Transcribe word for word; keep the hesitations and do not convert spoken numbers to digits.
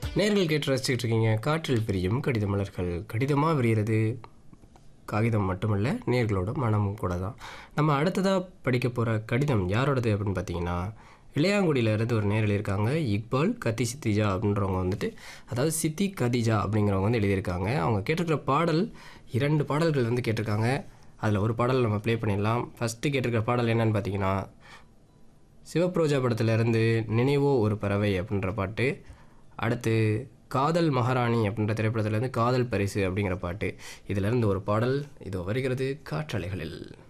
நேர்கள் கேட்டு ரசிச்சுட்டு இருக்கீங்க காற்றில் பிரியும் கடித மலர்கள். கடிதமாக விரிகிறது காகிதம் மட்டுமல்ல, நேர்களோட மனமும் கூட தான். நம்ம அடுத்ததாக படிக்க போகிற கடிதம் யாரோடது அப்படின்னு பார்த்தீங்கன்னா, இளையாங்குடியில் இருந்து ஒரு நேரில் இருக்காங்க. இக்பால் கத்தி சித்திஜா அப்படின்றவங்க வந்துட்டு, அதாவது சித்தி கதிஜா அப்படிங்கிறவங்க வந்து எழுதியிருக்காங்க. அவங்க கேட்டிருக்கிற பாடல் இரண்டு பாடல்கள் வந்து கேட்டிருக்காங்க. அதில் ஒரு பாடல் நம்ம ப்ளே பண்ணிடலாம். ஃபஸ்ட்டு கேட்டிருக்கிற பாடல் என்னன்னு பார்த்தீங்கன்னா, சிவப்ரோஜா படத்துலேருந்து நினைவோ ஒரு பறவை அப்படின்ற பாட்டு. அடுத்து காதல் மகாராணி அப்படின்ற திரைப்படத்துலேருந்து காதல் பரிசு அப்படிங்கிற பாட்டு. இதிலேருந்து ஒரு பாடல் இதோ வருகிறது காற்றலைகளில்.